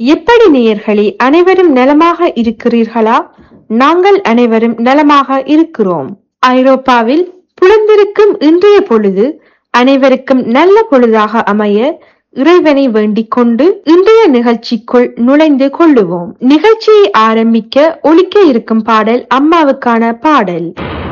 எப்படி நேயர்களே, அனைவரும் நலமாக இருக்கிறீர்களா? நாங்கள் அனைவரும் நலமாக இருக்கிறோம். ஐரோப்பாவில் புலந்திருக்கும் இன்றைய பொழுது அனைவருக்கும் நல்ல பொழுதாக அமைய இறைவனை வேண்டிக் கொண்டு இன்றைய நிகழ்ச்சிக்குள் நுழைந்து கொள்ளுவோம். நிகழ்ச்சியை ஆரம்பிக்க ஒலிக்க இருக்கும் பாடல் அம்மாவுக்கான பாடல்.